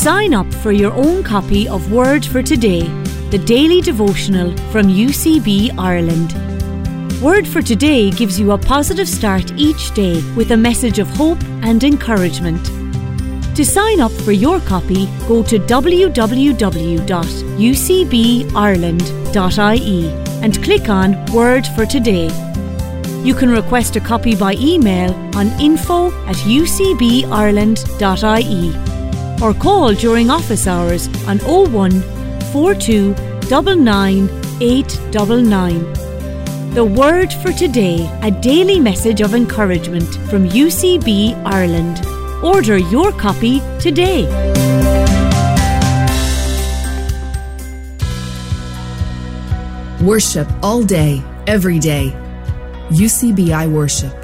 sign up for your own copy of Word for Today, the daily devotional from UCB Ireland. Word for Today gives you a positive start each day with a message of hope and encouragement. To sign up for your copy, go to www.ucbireland.ie and click on Word for Today. You can request a copy by email on info@ucbireland.ie or call during office hours on 01 42 99 899. The Word for Today, a daily message of encouragement from UCB Ireland. Order your copy today. Worship all day, every day. UCBI Worship.